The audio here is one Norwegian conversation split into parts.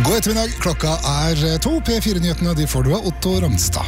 God ettermiddag, klokka 2, P4-nyhetene, de får du av Otto Ramstad.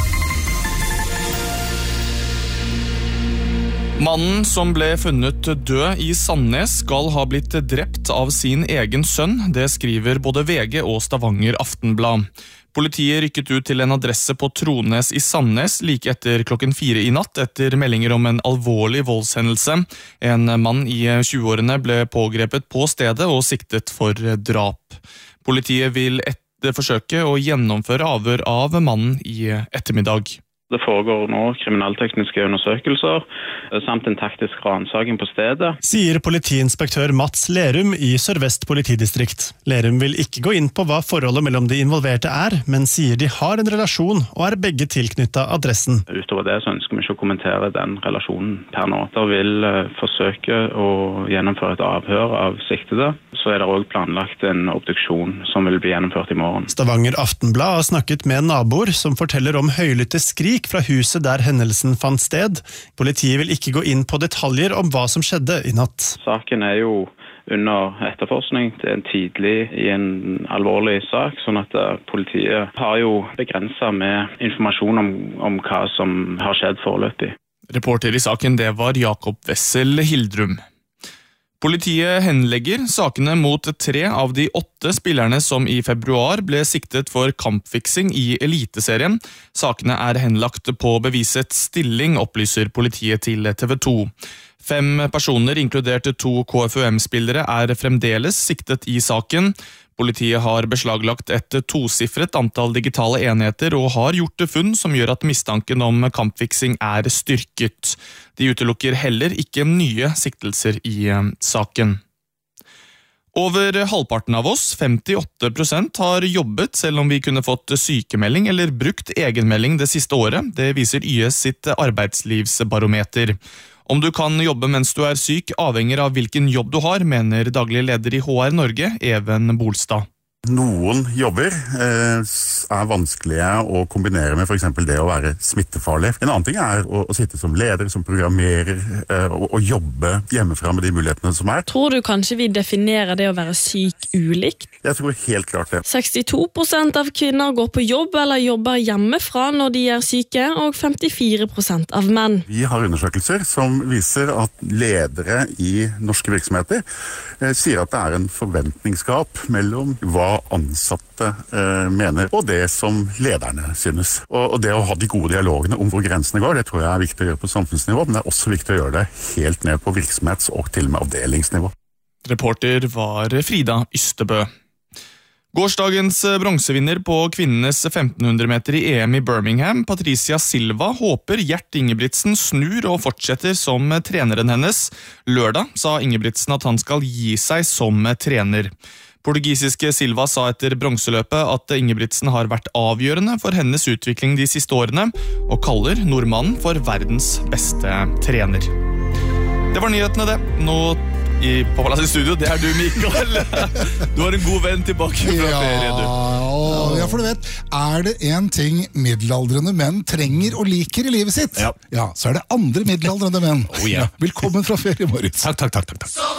Mannen som ble funnet død i Sandnes skal ha blitt drept av sin egen sønn, det skriver både VG og Stavanger Aftenblad. Politiet rykket ut til en adresse på Trones i Sandnes like etter 4:00 i natt etter meldinger om en alvorlig voldshendelse. En mann i 20-årene ble pågrepet på stedet og siktet for drap. Politiet vil forsøke å gjennomføre avhør av mannen i ettermiddag. Det foregår nå kriminaltekniske undersøkelser, samt en taktisk ransaking på stedet. Sier politiinspektør Mats Lerum i Sør-Vest politidistrikt. Lerum vil ikke gå inn på hva forholdet mellom de involverte men sier de har en relasjon og begge tilknyttet adressen. Utover det så ønsker vi ikke å kommentere den relasjonen per nå. Da vil forsøke å gjennomføre et avhør av siktede. Så det også planlagt en obduksjon som vil bli gjennomført i morgen. Stavanger Aftenblad har snakket med naboer som forteller om høylytte skrik fra huset der hendelsen fant sted. Politiet vil ikke gå inn på detaljer om hva som skjedde i natt. Saken jo under etterforskning. Det tidlig i en alvorlig sak, sånn at politiet har jo begrenset med informasjon om hva som har skjedd foreløpig. Reporter i saken, det var Jakob Wessel Hildrum. Politiet henlegger sakene mot 3 av de 8 spillerne som i februar ble siktet for kampfiksing i Eliteserien. Sakene henlagt på bevisets stilling, opplyser politiet til TV 2. 5 personer, inkludert 2 KFUM-spillere, fremdeles siktet i saken. Politiet har beslaglagt et 2-siffret antall digitale enheter og har gjort funn som gjør at mistanken om kampfiksing styrket. De utelukker heller ikke nye siktelser i saken. Over halvparten av oss, 58%, har jobbet selv om vi kunne fått sykemelding eller brukt egenmelding det siste året. Det viser YS sitt arbeidslivsbarometer. Om du kan jobbe mens du syk, avhenger av hvilken jobb du har, mener daglig leder i HR Norge, Even Bolstad. Noen jobber vanskelige å kombinere med for eksempel det å være smittefarlig. En annen ting å sitte som leder, som programmerer, og jobbe hjemmefra med de mulighetene som Tror du kanskje vi definerer det å være syk ulikt? Jeg tror helt klart det. 62% av kvinner går på jobb eller jobber hjemmefra når de syke, og 54% av menn. Vi har undersøkelser som viser at ledere i norske virksomheter sier at det en forventningsgap mellom hva ansatte mener, og det som lederne synes. Og det å ha de gode dialogene om hvor grensene går, det tror jeg viktig å gjøre på samfunnsnivå, men det også viktig å gjøre det helt ned på virksomhets- og til og med avdelingsnivå. Reporter var Frida Ystebø. Gårsdagens bronsevinner på kvinnenes 1500 meter i EM i Birmingham, Patricia Silva, håper Gjert Ingebrigtsen snur og fortsetter som treneren hennes. Lørdag sa Ingebrigtsen at han skal gi seg som trener. Portugisiske Silva sa etter bronseløpet at Ingebrigtsen har vært avgjørende for hennes utvikling de siste årene, og kaller nordmannen for verdens beste trener. Det var nyhetene det. Nå på plass i studio, det du, Mikael. Du har en god venn tilbake fra ferie, du. Ja, for du vet, det en ting middelaldrende menn trenger og liker i livet sitt, ja, så det andre middelaldrende menn. Oh, yeah. Velkommen fra ferie, Moritz. Takk.